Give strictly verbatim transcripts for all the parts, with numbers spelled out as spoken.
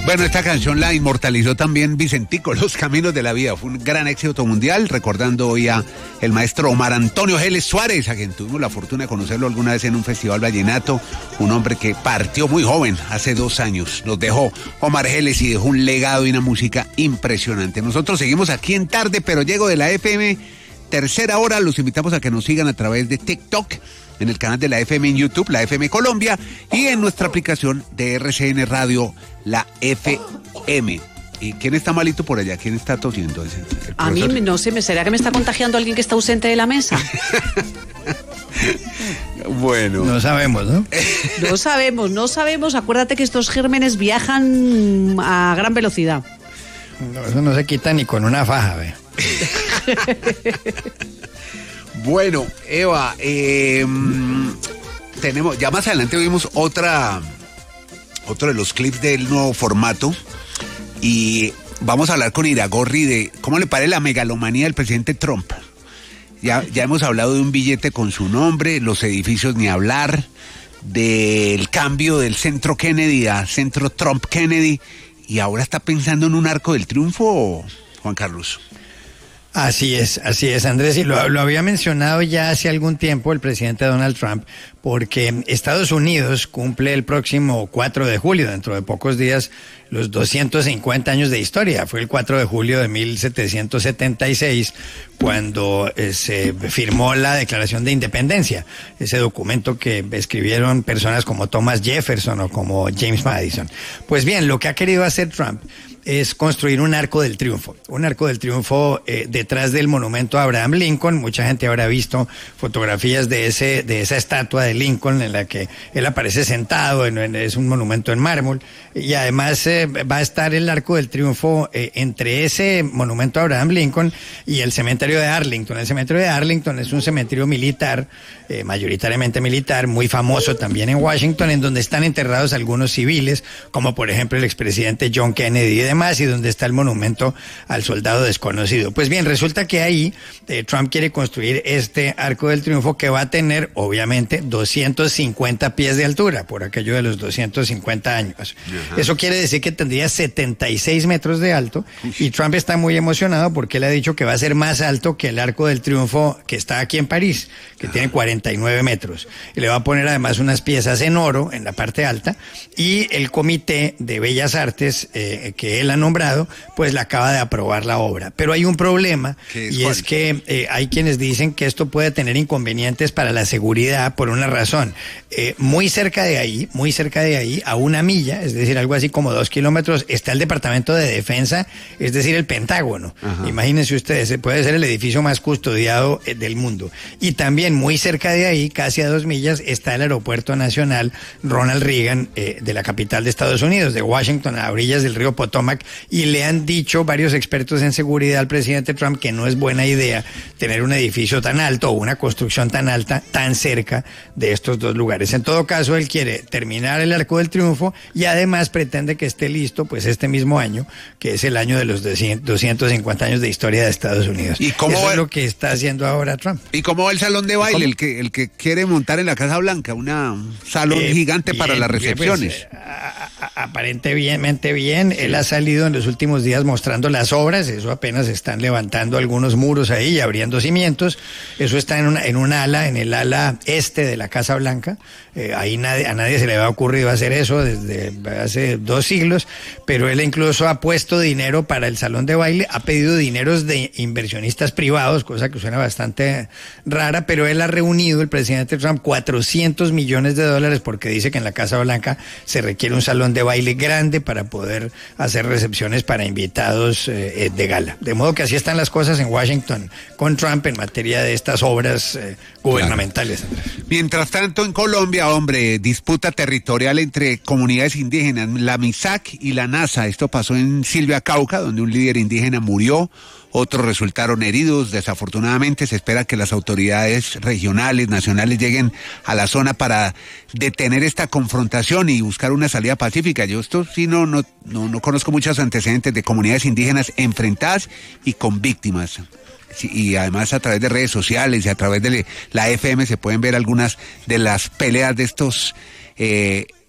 Bueno, esta canción la inmortalizó también Vicentico, Los Caminos de la Vida. Fue un gran éxito mundial, recordando hoy a el maestro Omar Antonio Geles Suárez, a quien tuvimos la fortuna de conocerlo alguna vez en un festival vallenato, un hombre que partió muy joven, hace dos años. Nos dejó Omar Geles y dejó un legado y una música impresionante. Nosotros seguimos aquí en Tarde, pero llego de la F M, tercera hora. Los invitamos a que nos sigan a través de TikTok, en el canal de la F M en YouTube, la F M Colombia, y en nuestra aplicación de R C N Radio, la F M. ¿Y quién está malito por allá? ¿Quién está tosiendo? ¿El a mí, no sé, ¿me será que me está contagiando alguien que está ausente de la mesa? Bueno. No sabemos, ¿no? No sabemos, no sabemos. Acuérdate que estos gérmenes viajan a gran velocidad. No, eso no se quita ni con una faja, ve. Bueno, Eva, eh, tenemos, ya más adelante vimos otra, otro de los clips del nuevo formato, y vamos a hablar con Iragorri de cómo le parece la megalomanía del presidente Trump. Ya, ya hemos hablado de un billete con su nombre, los edificios ni hablar, del cambio del centro Kennedy a centro Trump Kennedy, y ahora está pensando en un arco del triunfo, Juan Carlos. Así es, así es, Andrés, y lo, lo había mencionado ya hace algún tiempo el presidente Donald Trump, porque Estados Unidos cumple el próximo cuatro de julio, dentro de pocos días, los doscientos cincuenta años de historia. Fue el cuatro de julio de mil setecientos setenta y seis cuando eh, se firmó la Declaración de Independencia, ese documento que escribieron personas como Thomas Jefferson o como James Madison. Pues bien, lo que ha querido hacer Trump es construir un arco del triunfo, un arco del triunfo eh, detrás del monumento a Abraham Lincoln. Mucha gente habrá visto fotografías de ese de esa estatua de Lincoln en la que él aparece sentado, en, en, es un monumento en mármol, y además eh, va a estar el arco del triunfo eh, entre ese monumento a Abraham Lincoln y el cementerio de Arlington. El cementerio de Arlington es un cementerio militar, eh, mayoritariamente militar, muy famoso también en Washington, en donde están enterrados algunos civiles, como por ejemplo el expresidente John Kennedy y demás, y donde está el monumento al soldado desconocido. Pues bien, resulta que ahí eh, Trump quiere construir este arco del triunfo que va a tener, obviamente, doscientos cincuenta pies de altura, por aquello de los doscientos cincuenta años. Ajá. Eso quiere decir que tendría setenta y seis metros de alto, y Trump está muy emocionado porque él ha dicho que va a ser más alto que el arco del triunfo que está aquí en París, que Ajá. tiene cuarenta y nueve metros. Y le va a poner además unas piezas en oro en la parte alta, y el Comité de Bellas Artes eh, que él ha nombrado, pues la acaba de aprobar la obra. Pero hay un problema, es y cuál? es que eh, hay quienes dicen que esto puede tener inconvenientes para la seguridad por una razón. Eh, muy cerca de ahí, muy cerca de ahí, a una milla, es decir, algo así como dos kilómetros, está el Departamento de Defensa, es decir, el Pentágono. Ajá. Imagínense ustedes, puede ser el edificio más custodiado eh, del mundo. Y también muy cerca de ahí, casi a dos millas, está el Aeropuerto Nacional Ronald Reagan eh, de la capital de Estados Unidos, de Washington, a orillas del río Potomac, y le han dicho varios expertos en seguridad al presidente Trump que no es buena idea tener un edificio tan alto o una construcción tan alta tan cerca de estos dos lugares. En todo caso, él quiere terminar el Arco del Triunfo y además pretende que esté listo pues este mismo año, que es el año de los doscientos cincuenta años de historia de Estados Unidos. ¿Y cómo Eso va, es lo que está haciendo ahora Trump? ¿Y cómo va el salón de baile, el que, el que quiere montar en la Casa Blanca, una, un salón eh, gigante bien, para las recepciones? Pues, a, a, aparentemente bien, sí. Él ha salido en los últimos días mostrando las obras, eso apenas están levantando algunos muros ahí y abriendo cimientos, eso está en una, en un ala, en el ala este de la Casa Blanca, eh, ahí nadie, a nadie se le había ocurrido hacer eso desde hace dos siglos, pero él incluso ha puesto dinero para el salón de baile, ha pedido dineros de inversionistas privados, cosa que suena bastante rara, pero él ha reunido, el presidente Trump, cuatrocientos millones de dólares porque dice que en la Casa Blanca se requiere un salón de baile grande para poder hacer recepciones para invitados eh, de gala. De modo que así están las cosas en Washington con Trump en materia de estas obras eh, gubernamentales. Claro. Mientras tanto, en Colombia, hombre, disputa territorial entre comunidades indígenas, la MISAC y la NASA. Esto pasó en Silvia, Cauca, donde un líder indígena murió, otros resultaron heridos. Desafortunadamente, se espera que las autoridades regionales, nacionales lleguen a la zona para detener esta confrontación y buscar una salida pacífica. Yo esto sí no, no, no, no conozco muchos antecedentes de comunidades indígenas enfrentadas y con víctimas. Sí, y además a través de redes sociales y a través de la F M se pueden ver algunas de las peleas de estos eh,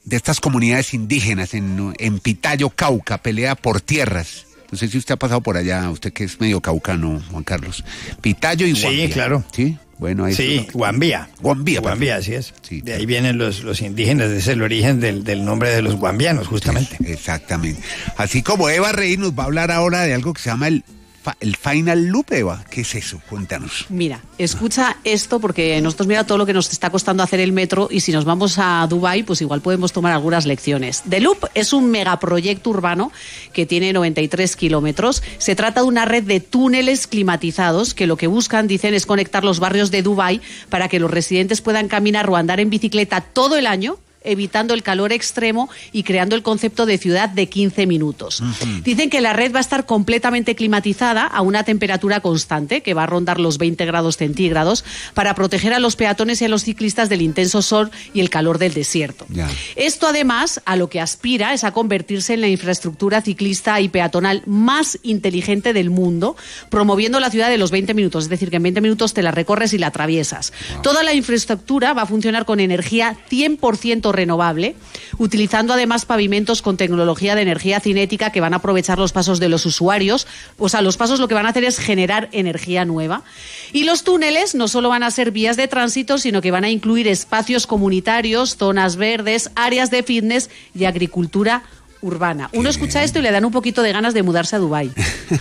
de estas comunidades indígenas en, en Pitayo, Cauca, pelea por tierras. No sé si usted ha pasado por allá, usted que es medio caucano, Juan Carlos. Pitayo y Guambía. Sí, claro. Sí, bueno, ahí sí, es Guambía. Guambía, Guambía, así es. Sí, de ahí vienen los, los indígenas, ese es el origen del, del nombre de los guambianos, justamente. Sí, exactamente. Así como Eva Rey nos va a hablar ahora de algo que se llama el El Final Loop, Eva. ¿Qué es eso? Cuéntanos. Mira, escucha esto porque nosotros mira todo lo que nos está costando hacer el metro y si nos vamos a Dubái, pues igual podemos tomar algunas lecciones. The Loop es un megaproyecto urbano que tiene noventa y tres kilómetros. Se trata de una red de túneles climatizados que lo que buscan, dicen, es conectar los barrios de Dubái para que los residentes puedan caminar o andar en bicicleta todo el año, evitando el calor extremo y creando el concepto de ciudad de quince minutos. Uh-huh. Dicen que la red va a estar completamente climatizada a una temperatura constante, que va a rondar los veinte grados centígrados, para proteger a los peatones y a los ciclistas del intenso sol y el calor del desierto. Yeah. Esto, además, a lo que aspira es a convertirse en la infraestructura ciclista y peatonal más inteligente del mundo, promoviendo la ciudad de los veinte minutos, es decir, que en veinte minutos te la recorres y la atraviesas. Wow. Toda la infraestructura va a funcionar con energía cien por ciento renovable, utilizando además pavimentos con tecnología de energía cinética que van a aprovechar los pasos de los usuarios. O sea, los pasos lo que van a hacer es generar energía nueva. Y los túneles no solo van a ser vías de tránsito, sino que van a incluir espacios comunitarios, zonas verdes, áreas de fitness y agricultura urbana. Uno escucha esto y le dan un poquito de ganas de mudarse a Dubái.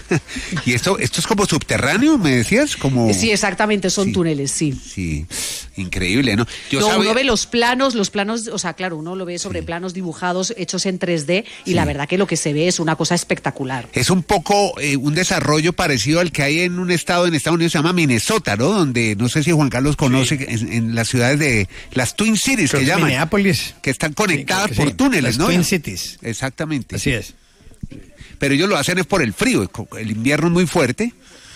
¿Y esto, esto es como subterráneo, me decías? Como... Sí, exactamente, son sí, túneles, sí. Sí, increíble, ¿no? Yo no, sabía... Uno ve los planos, los planos, o sea, claro, uno lo ve sobre sí. planos dibujados, hechos en tres D, y sí. la verdad que lo que se ve es una cosa espectacular. Es un poco eh, un desarrollo parecido al que hay en un estado en Estados Unidos, se llama Minnesota, ¿no? Donde, no sé si Juan Carlos conoce, sí. en, en las ciudades de las Twin Cities, Creo que llaman. Minneapolis. Que están conectadas sí, que por sí. túneles, las ¿no? Twin Cities. Exactamente. Exactamente. Así es. Pero ellos lo hacen es por el frío, el invierno es muy fuerte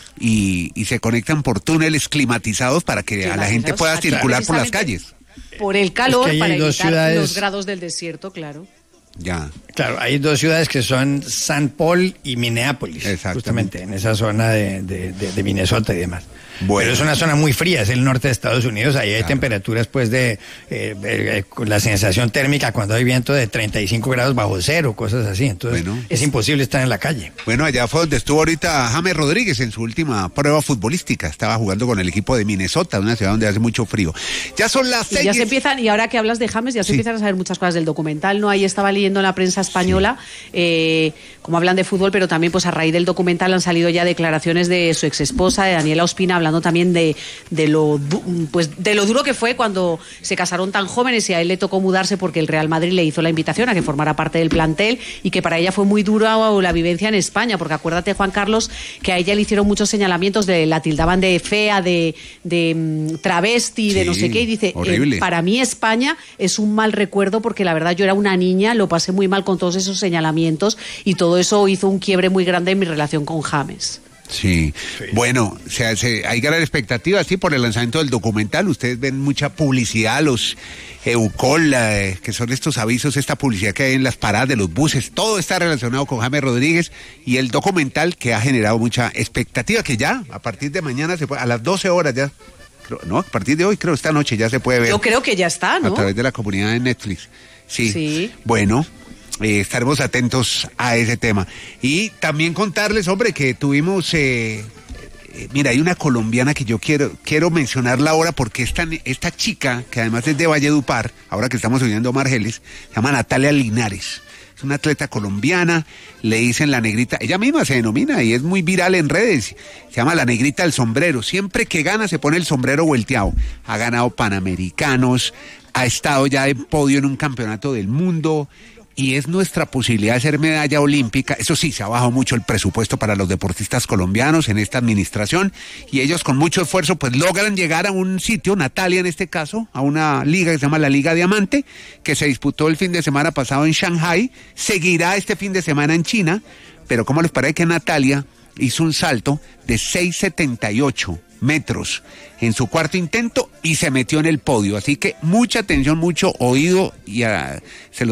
y, y se conectan por túneles climatizados para que a la gente pueda circular por las calles. Por el calor, es que para evitar ciudades... los grados del desierto, claro. Ya. Claro, hay dos ciudades que son Saint Paul y Minneapolis, justamente en esa zona de, de, de, de Minnesota y demás. Bueno. Pero es una zona muy fría, es el norte de Estados Unidos, ahí hay claro. temperaturas pues de eh, eh, la sensación térmica cuando hay viento de treinta y cinco grados bajo cero, cosas así, entonces bueno. es imposible estar en la calle. Bueno, allá fue donde estuvo ahorita James Rodríguez en su última prueba futbolística, estaba jugando con el equipo de Minnesota, una ciudad donde hace mucho frío. Ya son las seis. Y ya se empiezan, y ahora que hablas de James, ya se sí. empiezan a saber muchas cosas del documental, ¿no? Ahí estaba leyendo en la prensa española, sí. eh, como hablan de fútbol, pero también pues a raíz del documental han salido ya declaraciones de su exesposa, de Daniela Ospina, hablando también de de lo pues de lo duro que fue cuando se casaron tan jóvenes y a él le tocó mudarse porque el Real Madrid le hizo la invitación a que formara parte del plantel y que para ella fue muy duro la vivencia en España, porque acuérdate, Juan Carlos, que a ella le hicieron muchos señalamientos, de la tildaban de fea, de, de um, travesti, sí, de no sé qué, y dice, eh, para mí España es un mal recuerdo porque la verdad yo era una niña, lo pasé muy mal con todos esos señalamientos y todo eso hizo un quiebre muy grande en mi relación con James. Sí. sí, bueno, o sea, se, hay gran expectativa, sí, por el lanzamiento del documental. Ustedes ven mucha publicidad, los Eucol, eh, que son estos avisos, esta publicidad que hay en las paradas de los buses, todo está relacionado con James Rodríguez y el documental que ha generado mucha expectativa, que ya, a partir de mañana, se puede, a las doce horas ya, creo, no, a partir de hoy, creo, esta noche ya se puede ver. Yo creo que ya está, ¿no? A través de la comunidad de Netflix. Sí, sí. Bueno. Eh, estaremos atentos a ese tema. Y también contarles, hombre, que tuvimos, eh, eh, mira, hay una colombiana que yo quiero quiero mencionarla ahora porque esta, esta chica, que además es de Valledupar, ahora que estamos oyendo a Margeles, se llama Natalia Linares. Es una atleta colombiana, le dicen la negrita, ella misma se denomina y es muy viral en redes, se llama la negrita del sombrero. Siempre que gana se pone el sombrero volteado. Ha ganado Panamericanos, ha estado ya en podio en un campeonato del mundo. Y es nuestra posibilidad de ser medalla olímpica. Eso sí, se ha bajado mucho el presupuesto para los deportistas colombianos en esta administración y ellos con mucho esfuerzo pues logran llegar a un sitio, Natalia en este caso, a una liga que se llama la Liga Diamante, que se disputó el fin de semana pasado en Shanghái, seguirá este fin de semana en China, pero ¿cómo les parece que Natalia hizo un salto de seis setenta y ocho metros en su cuarto intento y se metió en el podio? Así que mucha atención, mucho oído y uh, se los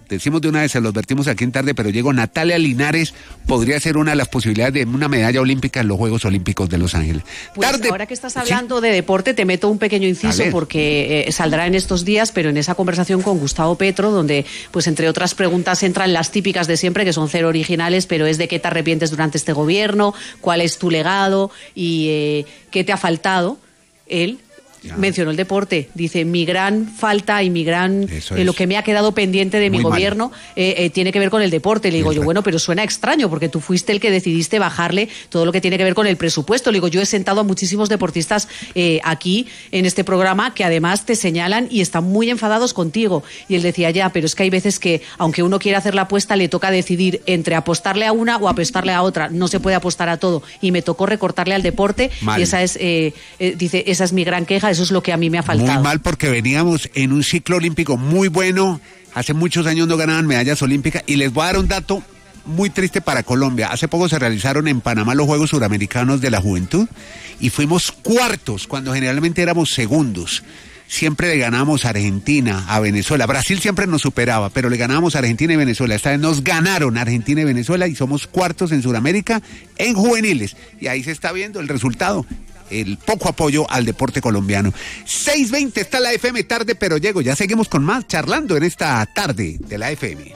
decimos de una vez, se los advertimos aquí en Tarde, pero llego, Natalia Linares podría ser una de las posibilidades de una medalla olímpica en los Juegos Olímpicos de Los Ángeles. Pues Tarde. Ahora que estás hablando ¿Sí? de deporte, te meto un pequeño inciso porque eh, saldrá en estos días, pero en esa conversación con Gustavo Petro, donde, pues entre otras preguntas, entran las típicas de siempre, que son cero originales, pero es de qué te arrepientes durante este gobierno, cuál es tu legado y eh, qué te ha faltado. Él Ya. mencionó el deporte, dice, mi gran falta y mi gran, eh, lo que me ha quedado pendiente de mi gobierno eh, eh, tiene que ver con el deporte. Le digo yo, bueno, pero suena extraño porque tú fuiste el que decidiste bajarle todo lo que tiene que ver con el presupuesto. Le digo, yo he sentado a muchísimos deportistas eh, aquí en este programa que además te señalan y están muy enfadados contigo. Y él decía, ya, pero es que hay veces que aunque uno quiera hacer la apuesta, le toca decidir entre apostarle a una o apostarle a otra. No se puede apostar a todo. Y me tocó recortarle al deporte. Mal. Y esa es, eh, eh, dice, esa es mi gran queja. Eso es lo que a mí me ha faltado. Muy mal, porque veníamos en un ciclo olímpico muy bueno. Hace muchos años no ganaban medallas olímpicas. Y les voy a dar un dato muy triste para Colombia. Hace poco se realizaron en Panamá los Juegos Suramericanos de la Juventud y fuimos cuartos cuando generalmente éramos segundos. Siempre le ganábamos a Argentina, a Venezuela. Brasil siempre nos superaba, pero le ganábamos a Argentina y Venezuela. Esta vez nos ganaron Argentina y Venezuela y somos cuartos en Sudamérica en juveniles. Y ahí se está viendo el resultado. El poco apoyo al deporte colombiano. seis veinte está la F M, Tarde pero llego. Ya seguimos con más charlando en esta tarde de la F M.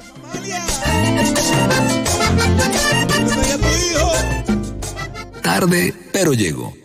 Tarde pero llego.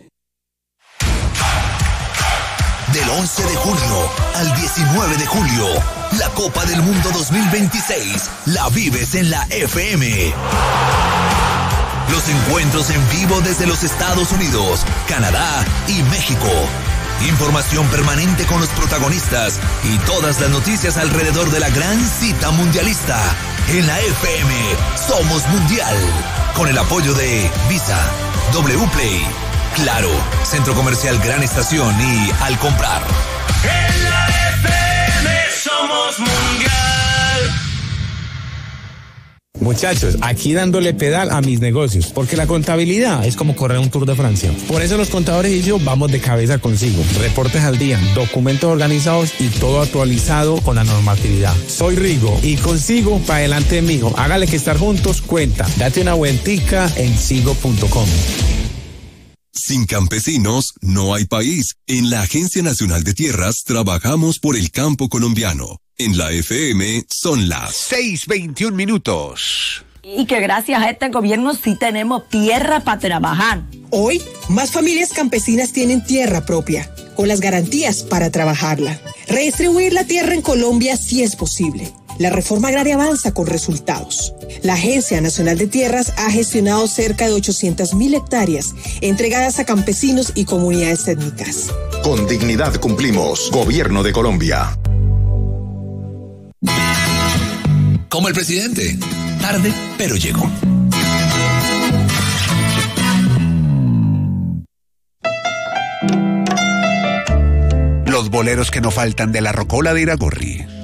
Del once de junio al diecinueve de julio, la Copa del Mundo dos mil veintiséis la vives en la F M. Los encuentros en vivo desde los Estados Unidos, Canadá y México. Información permanente con los protagonistas y todas las noticias alrededor de la gran cita mundialista. En la F M somos mundial. Con el apoyo de Visa, W Play, Claro, Centro Comercial Gran Estación y Al Comprar. En la F M somos mundial. Muchachos, aquí dándole pedal a mis negocios, porque la contabilidad es como correr un Tour de Francia. Por eso los contadores y yo vamos de cabeza consigo. Reportes al día, documentos organizados y todo actualizado con la normatividad. Soy Rigo y consigo para adelante, mijo. Hágale que estar juntos cuenta. Date una vueltica en sigo punto com. Sin campesinos no hay país. En la Agencia Nacional de Tierras trabajamos por el campo colombiano. En la F M son las seis veintiún minutos. Y que gracias a este gobierno sí tenemos tierra para trabajar. Hoy, más familias campesinas tienen tierra propia, con las garantías para trabajarla. Redistribuir la tierra en Colombia sí es posible. La reforma agraria avanza con resultados. La Agencia Nacional de Tierras ha gestionado cerca de ochocientas mil hectáreas entregadas a campesinos y comunidades étnicas. Con dignidad cumplimos. Gobierno de Colombia. Como el presidente. Tarde, pero llegó. Los boleros que no faltan de la Rocola de Iragorri.